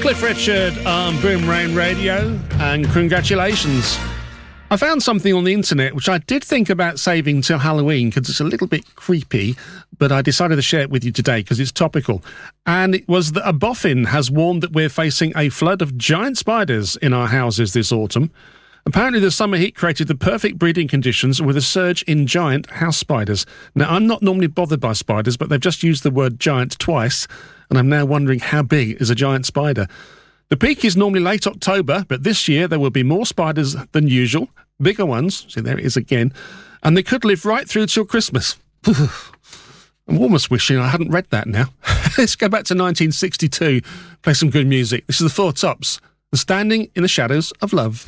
Cliff Richard on Boomerang Radio, and congratulations. I found something on the internet which I did think about saving till Halloween because it's a little bit creepy, but I decided to share it with you today because it's topical. And it was that a boffin has warned that we're facing a flood of giant spiders in our houses this autumn. Apparently the summer heat created the perfect breeding conditions with a surge in giant house spiders. Now, I'm not normally bothered by spiders, but they've just used the word giant twice, and I'm now wondering how big is a giant spider. The peak is normally late October, but this year there will be more spiders than usual, bigger ones, see there it is again, and they could live right through till Christmas. I'm almost wishing I hadn't read that now. Let's go back to 1962, play some good music. This is the Four Tops, Standing in the Shadows of Love.